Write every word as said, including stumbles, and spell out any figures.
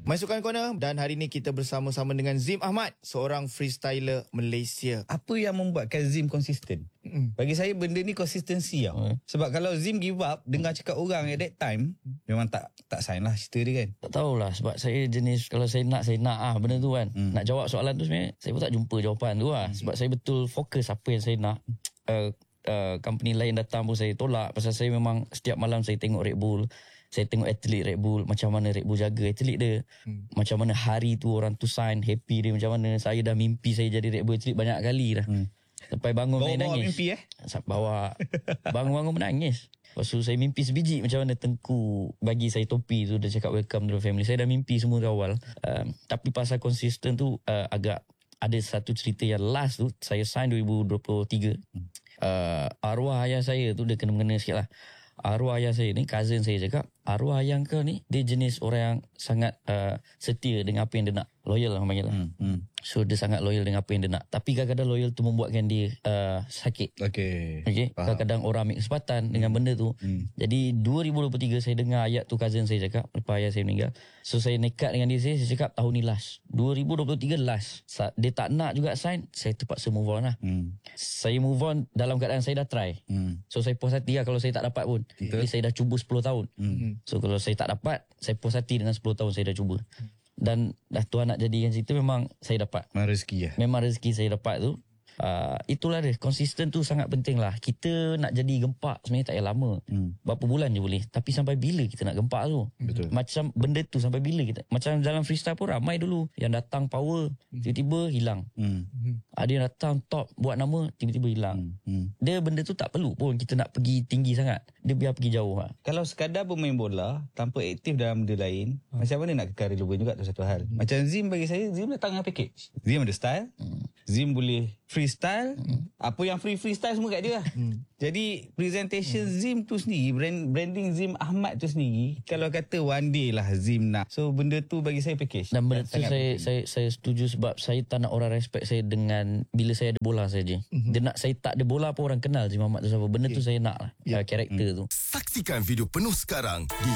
Masukkan Corner, dan hari ini kita bersama-sama dengan Zim Ahmad, seorang freestyler Malaysia. Apa yang membuatkan Zim konsisten? Mm. Bagi saya benda ni konsistensi tau. Mm. Sebab kalau Zim give up, dengar cakap orang at that time, memang tak tak sign lah cerita dia kan. Tak tahulah, sebab saya jenis kalau saya nak, saya nak ah benda tu kan. Mm. Nak jawab soalan tu sebenarnya, saya pun tak jumpa jawapan tu lah. Mm. Sebab saya betul fokus apa yang saya nak. Uh, uh, company lain datang pun saya tolak. Pasal saya memang setiap malam saya tengok Red Bull. Saya tengok atlet Red Bull, macam mana Red Bull jaga atlet dia. Hmm. Macam mana hari tu orang tu sign, happy dia macam mana. Saya dah mimpi saya jadi Red Bull atlet banyak kali dah. Hmm. Sampai bangun bawa, main bawa nangis. Mimpi eh? Bawa bangun-bangun menangis. Lepas tu saya mimpi sebiji macam mana Tengku bagi saya topi tu, dia cakap welcome to the family. Saya dah mimpi semua dari awal. Um, tapi pasal konsisten tu uh, agak ada satu cerita yang last tu, saya sign dua ribu dua puluh tiga. Hmm. Uh, arwah ayah saya tu dia kena-mengena sikit lah. Arwah ayah saya ni, cousin saya cakap, arwah ayah kau ni, dia jenis orang yang sangat uh, setia dengan apa yang dia nak. Loyal lah panggil lah. Hmm, hmm. So dia sangat loyal dengan apa yang dia nak. Tapi kadang-kadang loyal tu membuatkan dia uh, sakit. Okay. Okay. Kadang-kadang orang ambil kesempatan hmm. dengan benda tu. Hmm. Jadi dua ribu dua puluh tiga saya dengar ayat tu cousin saya cakap, lepas ayah saya meninggal. So saya nekat dengan dia, saya, saya cakap tahun ni last. dua ribu dua puluh tiga last. Dia tak nak juga sign, saya terpaksa move on lah. Hmm. Saya move on dalam keadaan saya dah try. Hmm. So saya puas hati lah kalau saya tak dapat pun. Jadi saya dah cuba sepuluh tahun. Hmm. So kalau saya tak dapat, saya puas hati dengan sepuluh tahun saya dah cuba. Hmm. Dan dah Tuhan nak jadikan cerita, memang saya dapat. Memang rezeki ya. Memang rezeki saya dapat tu. Uh, itulah dia, konsisten tu sangat penting lah. Kita nak jadi gempak sebenarnya tak payah lama. Hmm. Berapa bulan je boleh. Tapi sampai bila kita nak gempak tu? Betul. Macam benda tu sampai bila kita? Macam dalam freestyle pun ramai dulu yang datang power, tiba-tiba hilang. Hmm. Ada yang datang top, buat nama, tiba-tiba hilang. Hmm. Dia benda tu tak perlu pun kita nak pergi tinggi sangat. Dia biar pergi jauh lah. Kalau sekadar bermain bola tanpa aktif dalam benda lain, hmm. macam mana nak kekal relevan juga tu satu hal. Hmm. Macam Zim, bagi saya, Zim datang dengan package. Zim ada style. Hmm. Zim boleh freestyle. Hmm. Apa yang free freestyle semua kat dia lah. Hmm. Jadi presentation hmm. Zim tu sendiri, brand, branding Zim Ahmad tu sendiri, kalau kata one day lah Zim nak. So benda tu bagi saya package. Dan benda tu saya, saya saya setuju sebab saya tak nak orang respect saya dengan bila saya ada bola saja. Hmm. Dia nak saya tak ada bola pun orang kenal Zim Ahmad tu siapa. Benda okay. tu saya nak lah. Yeah. Karakter hmm. tu. Saksikan video penuh sekarang di